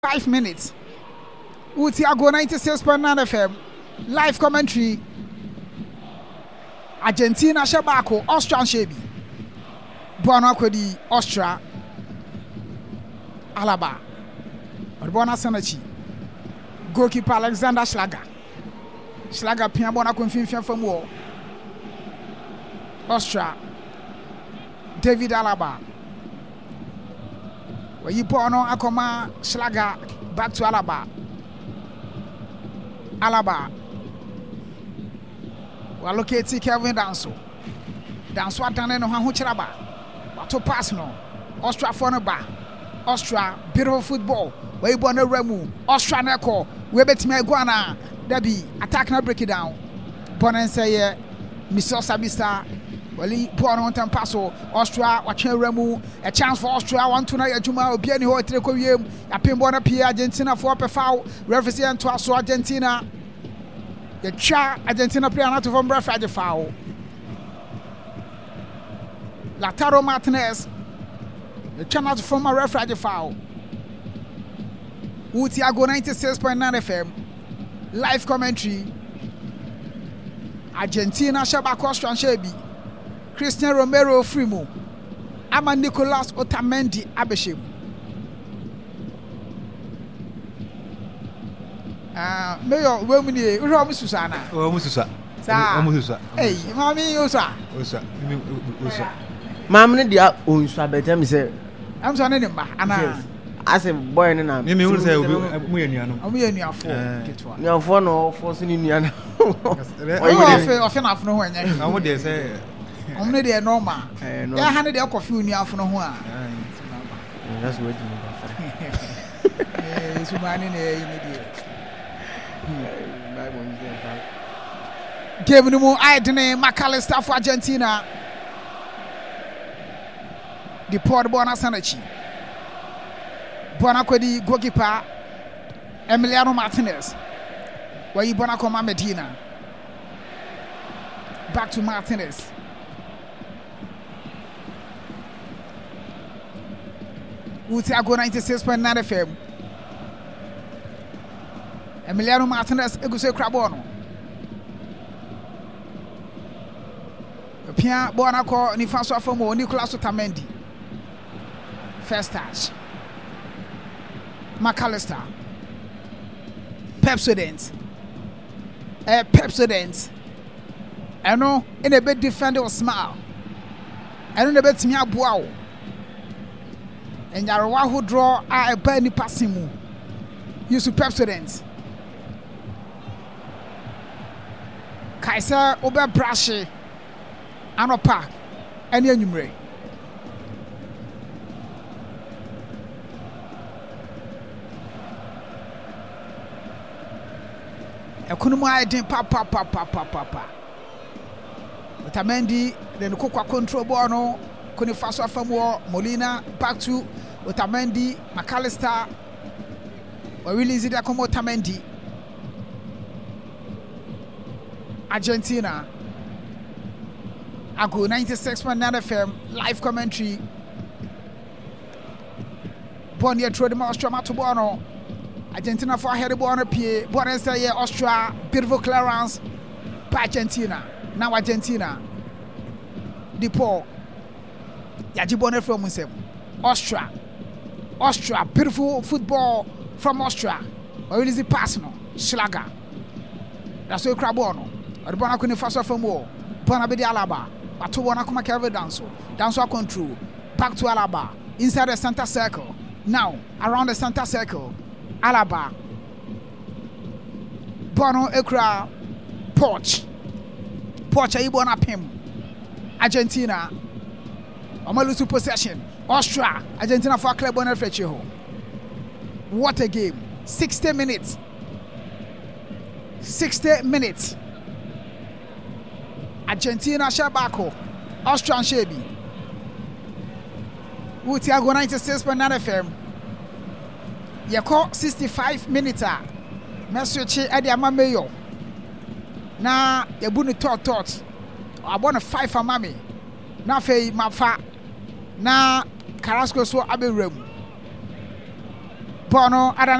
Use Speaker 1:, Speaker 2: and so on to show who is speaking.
Speaker 1: 5 minutes. Utiago 96.9 FM. Live commentary. Argentina Shabako, Austrian Shebi. Buona Kwedi, Austria. Alaba. Buona Sanachi. Goalkeeper Alexander Schlager. Schlager Pia Buona Kunfin from war. Austria. David Alaba. Where you put on Akoma Schlager back to Alaba. Alaba. We're locating Kelvin Danso. Danso atane no ho chiraba. Wato pass no. Austria for no ba. Austria beautiful football. Where you born a remu. Austria neko. We betime guana. Debi attack na break it down. Bonen say Mr. Sabista. Well, born on time pass. Austria watching remu. A chance for Austria. Want to know Juma Obiani ho treko yem. Ya pimbona pia Argentina for pe foul. Referee to aso Argentina. The cha Argentina player not from referee foul. Lautaro Martinez. The cha not from a referee foul. Utiago 96.9 FM. Live commentary. Argentina Shabako Austrian Shebi. Christian Romero Frimo. Ama Nicolas Otamendi Abeshim. Mayor, where we need Susana.
Speaker 2: Oh, Musa.
Speaker 1: Hey, Mammy, Usa.
Speaker 3: Mamma, dear, oh, Sabbath, me say,
Speaker 1: I'm sorry, Anna.
Speaker 3: I say, boy, and I'm.
Speaker 2: You will say, we
Speaker 1: are in your phone.
Speaker 3: Your phone or forcing in your.
Speaker 1: Often enough, no one.
Speaker 2: I would say,
Speaker 1: only they are normal. I handed the coffee in your phone.
Speaker 3: That's what
Speaker 1: it's running a Game no more Idene McAllister for Argentina. The Port Buona Sanachi. Buona Kwedi goalkeeper Emiliano Martinez. Where you Buona Coma Medina. Back to Martinez. Utiago 96.9 FM. Emiliano Martinez Eguse Crabono. Pia Buona ko ni François Fomo Nicolas Otamendi. First touch. McAllister. Pepsodent. Pepsodent. I know in a bit defender smile. I know the bit me aboa. And Yarawa who draw a penny passing mu. Use Pepsodent. Kaiser Ober Brashe. Anopa. Any enumerate. Ekunuma idin papa. Otamendi then Kokwa control ball no. Kuni Faso Afamo Molina back to Otamendi McAllister. We release it como Otamendi. Argentina. Ago 96.9 FM live commentary. Bonnie Trodema Austria to Bono. Argentina for head Bono P. Bono say Austria beautiful clearance by Argentina. Now Argentina. Depo. Yajibone from Musem. Austria beautiful football from Austria. Or is it personal? Schlager. That's why Crabono. Or Bona Kuni Faso from war. Bona Bedi Alaba. But to Bona Kuma Kelvin Danso control. Back to Alaba. Inside the center circle. Now, around the center circle. Alaba. Bono Ekra. Porch Aibona Pim. Argentina. Omalusu possession. Austria. Argentina for Club Bonner Frecheho. What a game. 60 minutes. 60 minutes. Argentina Shabako. Austrian Shebi. Utiago 96.9 FM. Yako 65 minutes. Messeche Edi Amameyo. Na yabuni tot. Abona 5 amami. Na fei mafa. Na Carrasco so abe rem. bɔɔl no ada